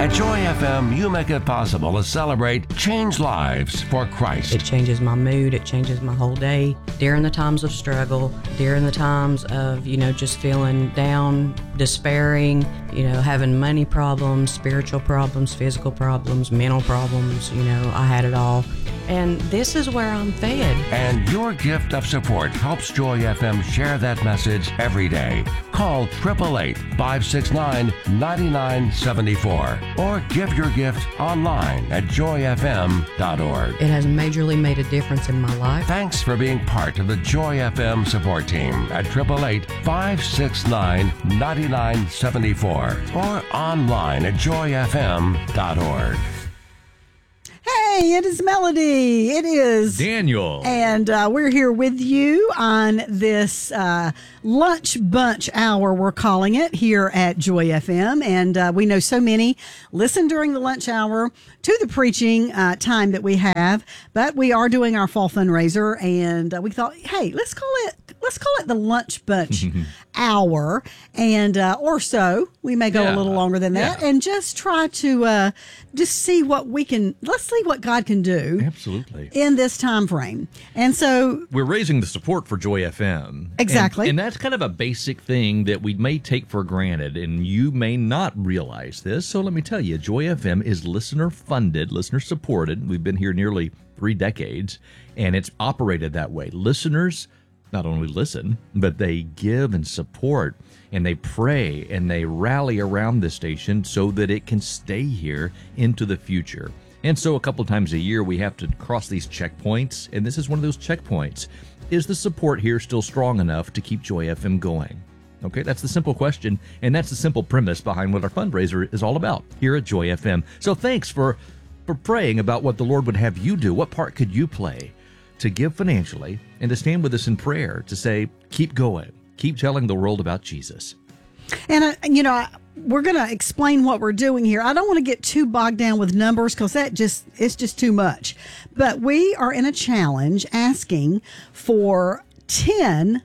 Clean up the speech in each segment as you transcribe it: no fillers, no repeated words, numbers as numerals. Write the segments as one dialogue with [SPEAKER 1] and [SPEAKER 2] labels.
[SPEAKER 1] At Joy FM, you make it possible to celebrate Change Lives for Christ.
[SPEAKER 2] It changes my mood. It changes my whole day. During the times of struggle, during the times of, just feeling down, despairing, having money problems, spiritual problems, physical problems, mental problems, I had it all. And this is where I'm fed.
[SPEAKER 1] And your gift of support helps Joy FM share that message every day. Call 888-569-9974 or give your gift online at joyfm.org.
[SPEAKER 2] It has majorly made a difference in my life.
[SPEAKER 1] Thanks for being part of the Joy FM support team at 888-569-9974 or online at joyfm.org.
[SPEAKER 3] Hey, it is Melody. It is
[SPEAKER 4] Daniel.
[SPEAKER 3] And we're here with you on this lunch bunch hour, we're calling it, here at Joy FM. And we know so many listen during the lunch hour to the preaching time that we have. But we are doing our fall fundraiser, and we thought, hey, let's call it the lunch bunch hour, and or so. We may go a little longer than that, and just try to just see what we can. Let's see what God can do.
[SPEAKER 4] Absolutely.
[SPEAKER 3] In this time frame. And so
[SPEAKER 4] we're raising the support for Joy FM.
[SPEAKER 3] Exactly.
[SPEAKER 4] And that's kind of a basic thing that we may take for granted, and you may not realize this. So let me tell you, Joy FM is listener funded, listener supported. We've been here nearly 3 decades, and it's operated that way. Listeners not only listen, but they give and support, and they pray, and they rally around this station so that it can stay here into the future. And so a couple times a year, we have to cross these checkpoints, and this is one of those checkpoints. Is the support here still strong enough to keep Joy FM going? Okay, that's the simple question, and that's the simple premise behind what our fundraiser is all about here at Joy FM. So thanks for praying about what the Lord would have you do. What part could you play to give financially and to stand with us in prayer to say, keep going, keep telling the world about Jesus.
[SPEAKER 3] And, we're going to explain what we're doing here. I don't want to get too bogged down with numbers because it's just too much. But we are in a challenge asking for 10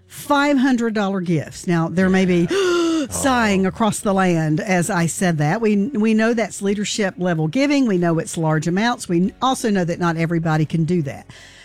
[SPEAKER 3] $500 gifts. Now, there may be sighing across the land as I said that. We know that's leadership level giving. We know it's large amounts. We also know that not everybody can do that.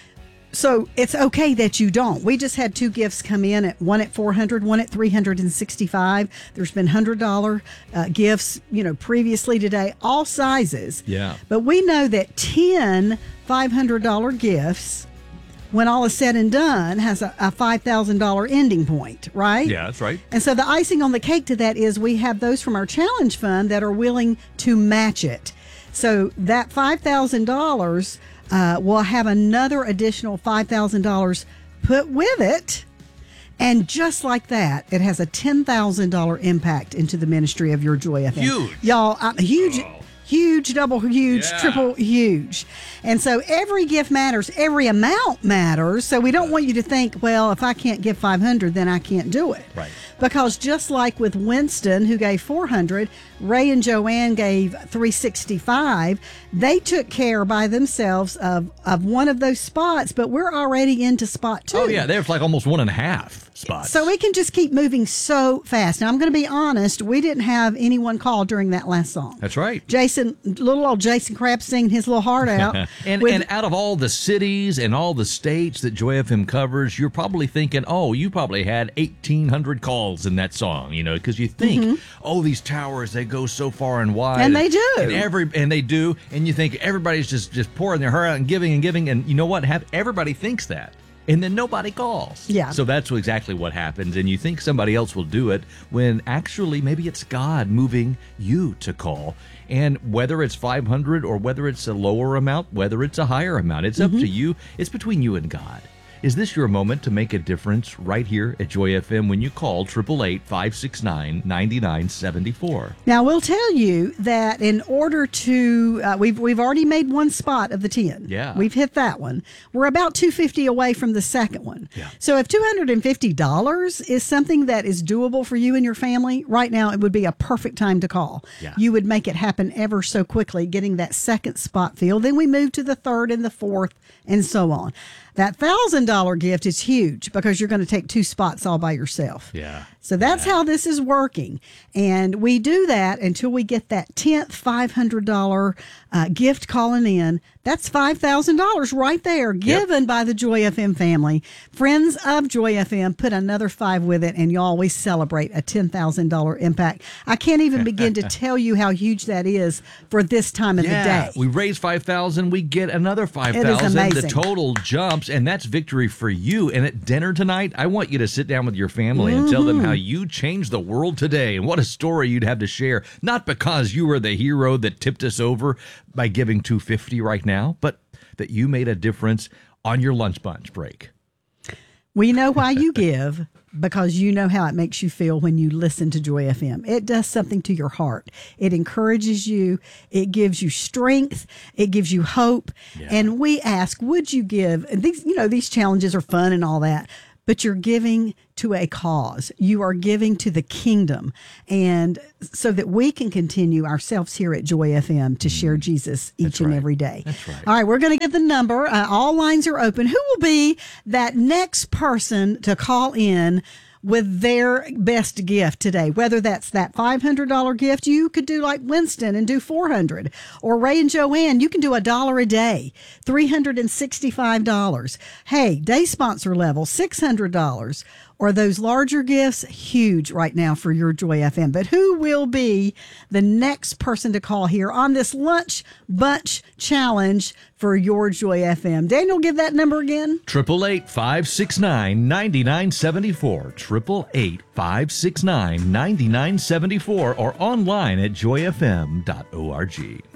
[SPEAKER 3] So it's okay that you don't. We just had 2 gifts come in, one at $400, one at $365. There's been $100 gifts, previously today, all sizes.
[SPEAKER 4] Yeah.
[SPEAKER 3] But we know that 10 $500 gifts, when all is said and done, has a $5,000 ending point, right?
[SPEAKER 4] Yeah, that's right.
[SPEAKER 3] And so the icing on the cake to that is we have those from our challenge fund that are willing to match it. So that $5,000 will have another additional $5,000 put with it. And just like that, it has a $10,000 impact into the ministry of your Joy FM.
[SPEAKER 4] Huge.
[SPEAKER 3] Y'all, huge. Oh. Huge, double huge, triple huge. And so every gift matters. Every amount matters. So we don't want you to think, well, if I can't give $500, then I can't do it.
[SPEAKER 4] Right.
[SPEAKER 3] Because just like with Winston, who gave $400, Ray and Joanne gave $365. They took care by themselves of one of those spots, but we're already into spot 2.
[SPEAKER 4] Oh, yeah. There's like almost 1.5 spots.
[SPEAKER 3] So we can just keep moving so fast. Now, I'm going to be honest. We didn't have anyone call during that last song.
[SPEAKER 4] That's right.
[SPEAKER 3] Little old Jason Krabs singing his little heart out.
[SPEAKER 4] and out of all the cities and all the states that Joy FM covers, you're probably thinking, oh, you probably had 1,800 calls in that song, because you think, these towers, they go so far and wide.
[SPEAKER 3] And they do.
[SPEAKER 4] And they do. And you think everybody's just pouring their heart out and giving. And you know what? Everybody thinks that. And then nobody calls.
[SPEAKER 3] Yeah.
[SPEAKER 4] So that's exactly what happens. And you think somebody else will do it when actually maybe it's God moving you to call. And whether it's 500 or whether it's a lower amount, whether it's a higher amount, it's up to you. It's between you and God. Is this your moment to make a difference right here at Joy FM when you call 888-569-9974?
[SPEAKER 3] Now, we'll tell you that in order to, we've already made one spot of the 10.
[SPEAKER 4] Yeah.
[SPEAKER 3] We've hit that one. We're about $250 away from the second one.
[SPEAKER 4] Yeah.
[SPEAKER 3] So if $250 is something that is doable for you and your family, right now it would be a perfect time to call.
[SPEAKER 4] Yeah.
[SPEAKER 3] You would make it happen ever so quickly, getting that second spot filled. Then we move to the third and the fourth and so on. That $1,000 gift is huge because you're going to take 2 spots all by yourself.
[SPEAKER 4] Yeah.
[SPEAKER 3] So that's how this is working. And we do that until we get that 10th $500 gift calling in. That's $5,000 right there, given by the Joy FM family. Friends of Joy FM, put another 5 with it, and you always celebrate a $10,000 impact. I can't even begin to tell you how huge that is for this time of the day.
[SPEAKER 4] We raise $5,000, we get another $5,000.
[SPEAKER 3] It is amazing.
[SPEAKER 4] The total jumps, and that's victory for you. And at dinner tonight, I want you to sit down with your family and tell them how you changed the world today and what a story you'd have to share. Not because you were the hero that tipped us over by giving $250 right now, but that you made a difference on your lunch bunch break.
[SPEAKER 3] We know why you give, because you know how it makes you feel when you listen to Joy FM. It does something to your heart. It encourages you. It gives you strength. It gives you hope. Yeah. And we ask, would you give? And these challenges are fun and all that, but you're giving to a cause. You are giving to the kingdom, and so that we can continue ourselves here at Joy FM to share Jesus each and every day.
[SPEAKER 4] That's right.
[SPEAKER 3] All right, we're going to give the number. All lines are open. Who will be that next person to call in with their best gift today? Whether that's that $500 gift, you could do like Winston and do $400, or Ray and Joanne, you can do $1 a day, $365. Hey, day sponsor level, $600. Or those larger gifts, huge right now for your Joy FM. But who will be the next person to call here on this lunch bunch challenge for your Joy FM? Daniel, give that number again.
[SPEAKER 4] 888-569-9974. 888-569-9974, or online at joyfm.org.